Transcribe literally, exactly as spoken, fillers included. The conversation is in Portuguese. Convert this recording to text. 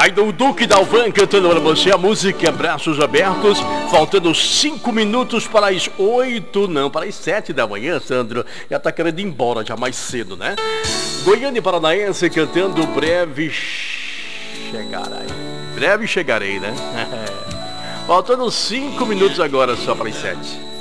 Aí do Duque Dalvan cantando para você a música Braços Abertos. Faltando cinco minutos para as oito, não, para as sete da manhã, Sandro. Já tá querendo ir embora já mais cedo, né? Goiânia e Paranaense cantando Breve Chegarei. Breve chegarei, né? Faltando cinco minutos agora só para as sete.